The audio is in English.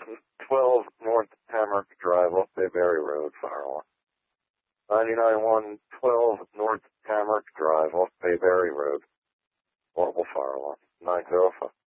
12 North Tamarack Drive, off Bayberry Road, fire alarm. 99-1, 12 North Tamarack Drive, off Bayberry Road, audible fire alarm. 905.